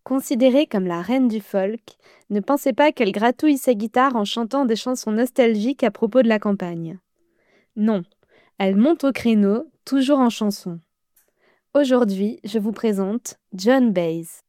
Considérée comme la reine du folk, ne pensez pas qu'elle gratouille sa guitare en chantant des chansons nostalgiques à propos de la campagne. Non, elle monte au créneau, toujours en chanson. Aujourd'hui, je vous présente Joan Baez.